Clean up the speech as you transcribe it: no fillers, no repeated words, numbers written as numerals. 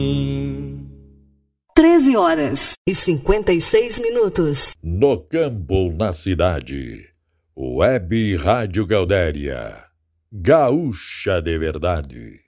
13h56. No campo ou na cidade, Web Rádio Gaudéria, gaúcha de verdade.